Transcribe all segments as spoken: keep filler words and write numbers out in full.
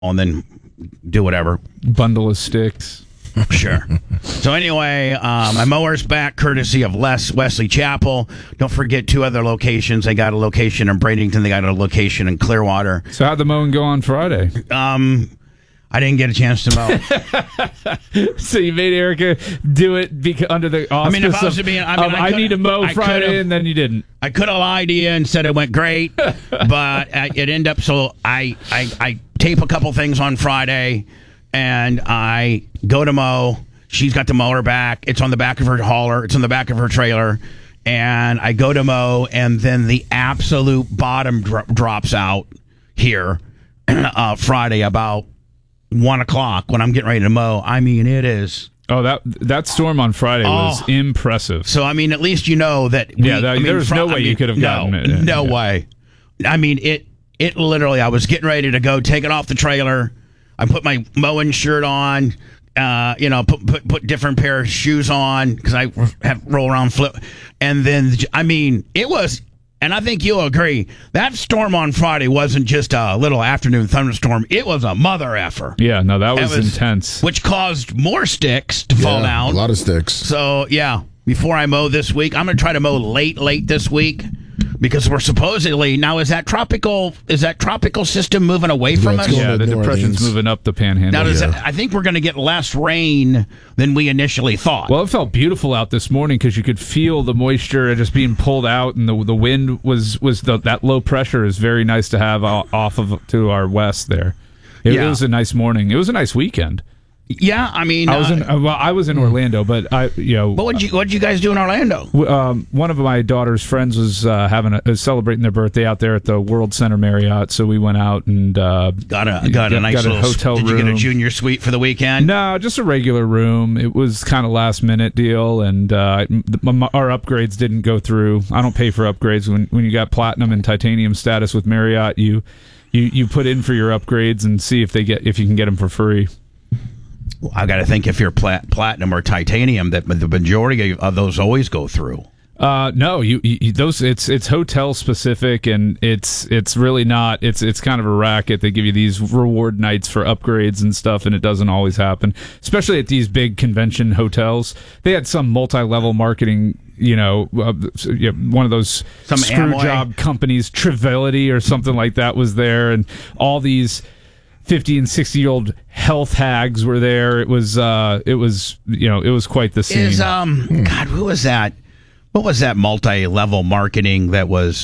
and then do whatever. Bundle of sticks. Sure. So anyway, um, my mower's back courtesy of Les Wesley Chapel. Don't forget two other locations. They got a location in Bradenton. They got a location in Clearwater. So how'd the mowing go on Friday? Um, I didn't get a chance to mow. So you made Erica do it beca- under the auspice I mean, if I was of, to be, I, mean, of, I, I need to mow I Friday, and then you didn't. I could have lied to you and said it went great, but uh, it ended up. So I, I, I tape a couple things on Friday, and I go to mow. She's got the mower back. It's on the back of her hauler. It's on the back of her trailer. And I go to mow, and then the absolute bottom dro- drops out here uh, Friday about one o'clock when I'm getting ready to mow. I mean, it is. Oh, that that storm on Friday was Oh. impressive. So, I mean, at least you know that. We, Yeah, that- I mean, there was fr- no way I mean, you could have no, gotten it. Yeah, No yeah. way. I mean, it, it literally, I was getting ready to go take it off the trailer. I put my mowing shirt on. Uh, you know, put, put put different pair of shoes on because I have roll around flip, and then I mean it was, and I think you'll agree that storm on Friday wasn't just a little afternoon thunderstorm; it was a mother effer. Yeah, no, that was, It was- intense. which caused more sticks to fall Yeah, down. a lot of sticks. So yeah, before I mow this week, I'm gonna try to mow late, late this week. Because we're supposedly now is that tropical is that tropical system moving away from it's us? going Yeah, to the New depression's Orleans. moving up the panhandle. Now does Yeah. that, I think we're going to get less rain than we initially thought. Well, it felt beautiful out this morning because you could feel the moisture just being pulled out, and the the wind was was the, that low pressure is very nice to have o- off of to our west there. It, Yeah. it was a nice morning. It was a nice weekend. yeah, I mean, I was uh, in uh, well, I was in Orlando, but I you know what would you what did you guys do in Orlando? w- um, one of my daughter's friends was uh, having a, uh, celebrating their birthday out there at the World Center Marriott, so we went out and uh, Got a got a got- nice got a little hotel Did you get a room. junior suite for the weekend? No, just a regular room. It was kind of last minute deal, and uh, m- m- our upgrades didn't go through. I don't pay for upgrades when when you got platinum and titanium status with Marriott. You you you put in for your upgrades and see if they get if you can get them for free. Well, I got to think if you're plat- platinum or titanium, that the majority of those always go through. Uh, no, you, you those it's it's hotel specific, and it's it's really not. It's it's kind of a racket. They give you these reward nights for upgrades and stuff, and it doesn't always happen. Especially at these big convention hotels, they had some multi-level marketing. You know, uh, you know, one of those Some screw Amway. job companies, Trivility or something like that, was there, and all these fifty and sixty year old health hags were there. It was uh, it was you know, it was quite the scene. Is um God, who was that? What was that multi-level marketing that was?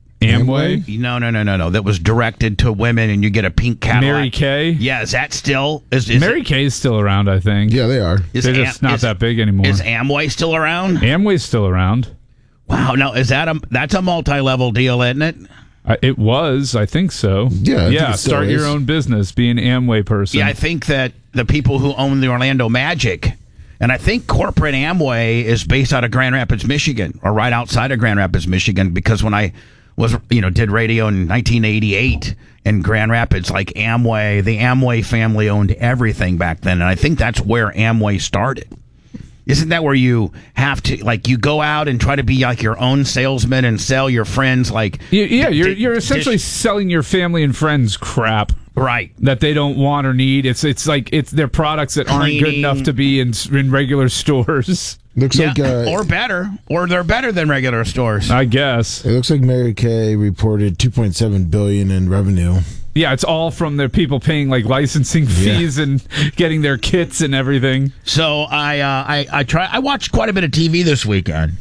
Amway, No, no, no, no, no. That was directed to women, and you get a pink Cadillac. Mary Kay. Yeah, is that still is, is Mary Kay is still around, I think. Yeah, they are. Is They're Am- just not is- that big anymore. Is Amway still around? Amway's still around. Wow, no, is that a that's a multi-level deal, isn't it? Uh, it was, I think so. Yeah, I think yeah. it still Start your is. own business, be an Amway person. Yeah, I think that the people who own the Orlando Magic, and I think corporate Amway is based out of Grand Rapids, Michigan, or right outside of Grand Rapids, Michigan, because when I was, you know, did radio in nineteen eighty-eight in Grand Rapids, like Amway, the Amway family owned everything back then, and I think that's where Amway started. Isn't that where you have to, like, you go out and try to be like your own salesman and sell your friends, like... You- yeah, you're di- you're essentially dish- selling your family and friends crap Right. that they don't want or need. It's it's like it's their products that aren't good Cleaning. enough to be in s- in regular stores. Looks Yeah, like uh, or better. Or they're better than regular stores. I guess. it looks like Mary Kay reported two point seven billion in revenue. Yeah, it's all from the people paying like licensing fees and getting their kits and everything. So I, uh, I, I try. I watched quite a bit of T V this weekend,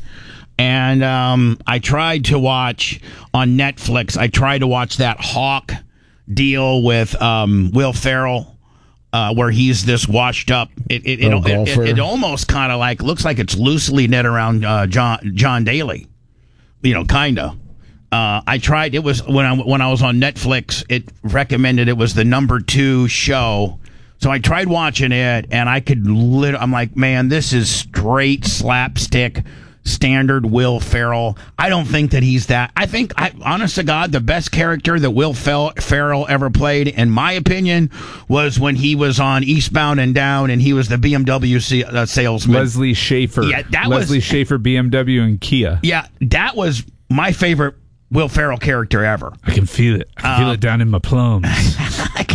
and um, I tried to watch on Netflix. I tried to watch that Hawk deal with um, Will Ferrell, uh, where he's this washed up. It, it, it, Oh, it, it, golfer. it almost kind of like looks like it's loosely knit around uh, John John Daly. You know, kind of. Uh, I tried. It was when I when I was on Netflix. It recommended it was the number two show. So I tried watching it, and I could. Lit- I'm like, man, this is straight slapstick, standard Will Ferrell. I don't think that he's that. I think, I, honest to God, the best character that Will Fel- Ferrell ever played, in my opinion, was when he was on Eastbound and Down, and he was the B M W se- uh, salesman. Leslie Schaefer. Yeah, that was- Leslie Schaefer, B M W, and Kia. Yeah, that was my favorite Will Ferrell character ever. I can feel it. I can feel it down in my plums.